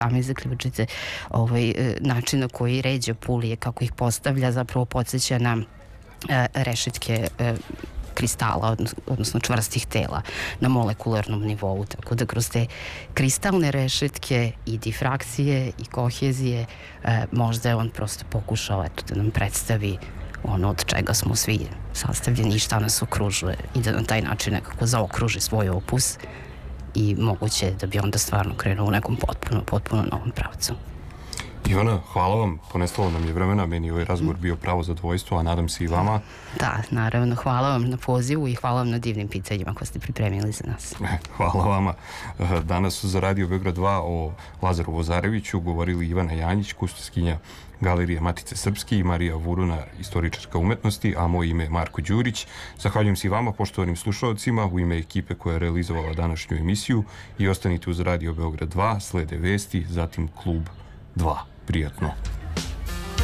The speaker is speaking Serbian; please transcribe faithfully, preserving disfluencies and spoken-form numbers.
same zaključite, ovaj, način na koji ređe pulije, kako ih postavlja, zapravo podsjeća na e, rešetke e, kristala, odnosno čvrstih tela na molekularnom nivou, tako da kroz te kristalne rešetke i difrakcije i kohezije e, možda je on prosto pokušao eto, da nam predstavi ono od čega smo svi sastavljeni i šta nas okružuje i da na taj način nekako zaokruži svoj opus i moguće je da bi onda stvarno krenuo u nekom potpuno, potpuno novom pravcu. Ivana, hvala vam, ponestalo nam je vremena, meni je ovaj razgovor bio pravo zadovoljstvo, a nadam se i vama. Da, naravno, hvala vam na pozivu i hvala vam na divnim pitanjima koje ste pripremili za nas. Hvala vama. Danas su za Radio Beograd dva o Lazaru Vozareviću govorili Ivana Janjić, kustoskinja Galerije Matice Srpske, i Marija Vuruna, istoričarka umetnosti, a moje ime je Marko Đurić. Zahvaljujem se i vama, poštovanim slušalcima, u ime ekipe koja je realizovala današnju emisiju, i ostanite uz Radio Beograd dva, slede vesti, zatim Klub dva. Prijatno.